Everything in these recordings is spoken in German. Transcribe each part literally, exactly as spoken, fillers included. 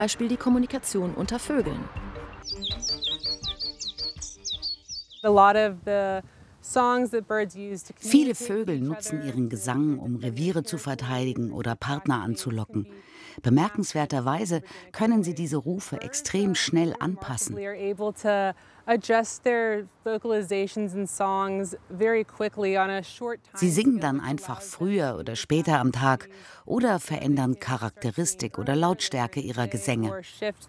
Beispiel die Kommunikation unter Vögeln. Viele Vögel nutzen ihren Gesang, um Reviere zu verteidigen oder Partner anzulocken. Bemerkenswerterweise können sie diese Rufe extrem schnell anpassen. Sie singen dann einfach früher oder später am Tag oder verändern Charakteristik oder Lautstärke ihrer Gesänge.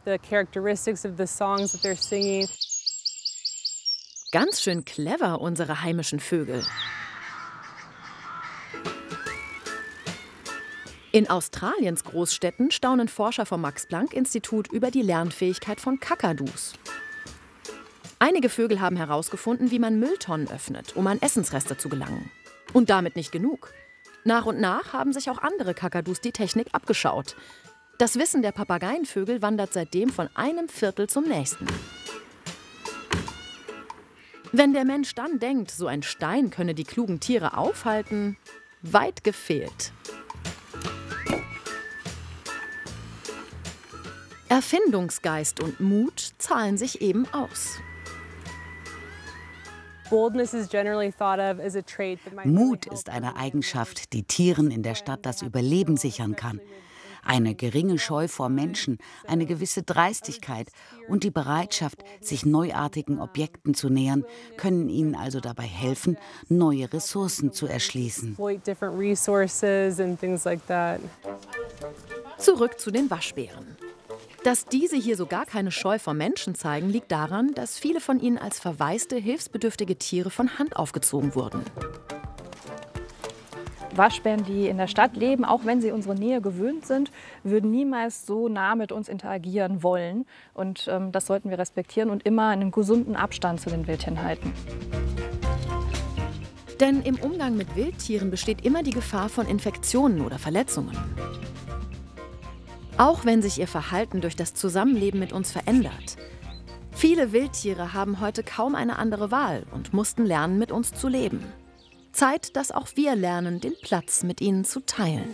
Ganz schön clever, unsere heimischen Vögel. In Australiens Großstädten staunen Forscher vom Max-Planck-Institut über die Lernfähigkeit von Kakadus. Einige Vögel haben herausgefunden, wie man Mülltonnen öffnet, um an Essensreste zu gelangen. Und damit nicht genug. Nach und nach haben sich auch andere Kakadus die Technik abgeschaut. Das Wissen der Papageienvögel wandert seitdem von einem Viertel zum nächsten. Wenn der Mensch dann denkt, so ein Stein könne die klugen Tiere aufhalten, weit gefehlt. Erfindungsgeist und Mut zahlen sich eben aus. Mut ist eine Eigenschaft, die Tieren in der Stadt das Überleben sichern kann. Eine geringe Scheu vor Menschen, eine gewisse Dreistigkeit und die Bereitschaft, sich neuartigen Objekten zu nähern, können ihnen also dabei helfen, neue Ressourcen zu erschließen. Zurück zu den Waschbären. Dass diese hier so gar keine Scheu vor Menschen zeigen, liegt daran, dass viele von ihnen als verwaiste, hilfsbedürftige Tiere von Hand aufgezogen wurden. Waschbären, die in der Stadt leben, auch wenn sie unsere Nähe gewöhnt sind, würden niemals so nah mit uns interagieren wollen. Und ähm, das sollten wir respektieren und immer einen gesunden Abstand zu den Wildtieren halten. Denn im Umgang mit Wildtieren besteht immer die Gefahr von Infektionen oder Verletzungen. Auch wenn sich ihr Verhalten durch das Zusammenleben mit uns verändert. Viele Wildtiere haben heute kaum eine andere Wahl und mussten lernen, mit uns zu leben. Zeit, dass auch wir lernen, den Platz mit ihnen zu teilen.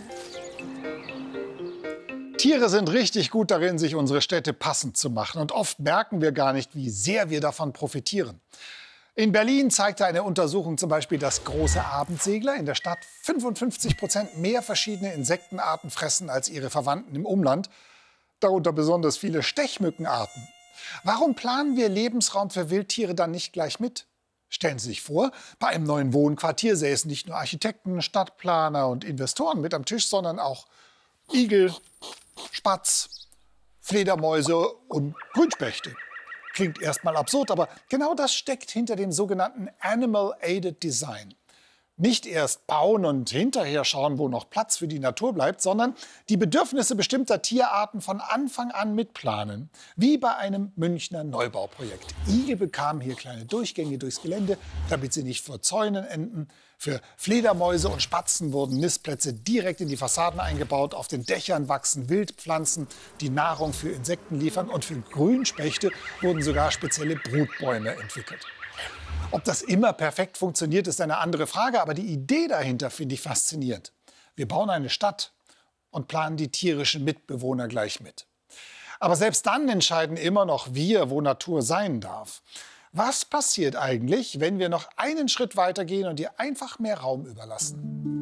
Tiere sind richtig gut darin, sich unsere Städte passend zu machen. Und oft merken wir gar nicht, wie sehr wir davon profitieren. In Berlin zeigte eine Untersuchung zum Beispiel, dass große Abendsegler in der Stadt fünfundfünfzig Prozent mehr verschiedene Insektenarten fressen als ihre Verwandten im Umland. Darunter besonders viele Stechmückenarten. Warum planen wir Lebensraum für Wildtiere dann nicht gleich mit? Stellen Sie sich vor, bei einem neuen Wohnquartier säßen nicht nur Architekten, Stadtplaner und Investoren mit am Tisch, sondern auch Igel, Spatz, Fledermäuse und Grünspechte. Klingt erstmal absurd, aber genau das steckt hinter dem sogenannten Animal-Aided Design. Nicht erst bauen und hinterher schauen, wo noch Platz für die Natur bleibt, sondern die Bedürfnisse bestimmter Tierarten von Anfang an mitplanen. Wie bei einem Münchner Neubauprojekt. Igel bekamen hier kleine Durchgänge durchs Gelände, damit sie nicht vor Zäunen enden. Für Fledermäuse und Spatzen wurden Nistplätze direkt in die Fassaden eingebaut. Auf den Dächern wachsen Wildpflanzen, die Nahrung für Insekten liefern. Und für Grünspechte wurden sogar spezielle Brutbäume entwickelt. Ob das immer perfekt funktioniert, ist eine andere Frage. Aber die Idee dahinter finde ich faszinierend. Wir bauen eine Stadt und planen die tierischen Mitbewohner gleich mit. Aber selbst dann entscheiden immer noch wir, wo Natur sein darf. Was passiert eigentlich, wenn wir noch einen Schritt weiter gehen und ihr einfach mehr Raum überlassen?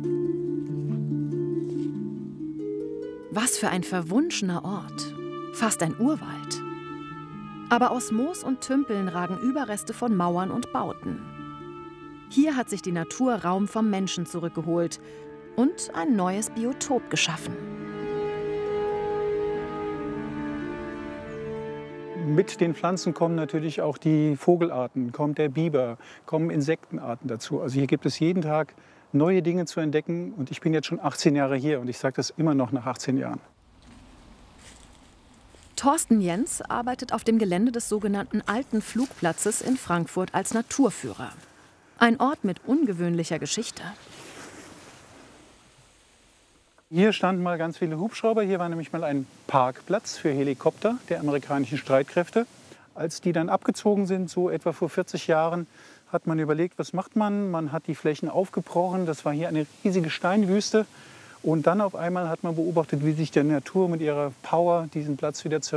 Was für ein verwunschener Ort. Fast ein Urwald. Aber aus Moos und Tümpeln ragen Überreste von Mauern und Bauten. Hier hat sich die Natur Raum vom Menschen zurückgeholt und ein neues Biotop geschaffen. Mit den Pflanzen kommen natürlich auch die Vogelarten, kommt der Biber, kommen Insektenarten dazu. Also hier gibt es jeden Tag neue Dinge zu entdecken. Und ich bin jetzt schon achtzehn Jahre hier und ich sage das immer noch nach achtzehn Jahren. Thorsten Jens arbeitet auf dem Gelände des sogenannten Alten Flugplatzes in Frankfurt als Naturführer. Ein Ort mit ungewöhnlicher Geschichte. Hier standen mal ganz viele Hubschrauber. Hier war nämlich mal ein Parkplatz für Helikopter der amerikanischen Streitkräfte. Als die dann abgezogen sind, so etwa vor vierzig Jahren, hat man überlegt, was macht man? Man hat die Flächen aufgebrochen. Das war hier eine riesige Steinwüste. Und dann auf einmal hat man beobachtet, wie sich die Natur mit ihrer Power diesen Platz wieder zurück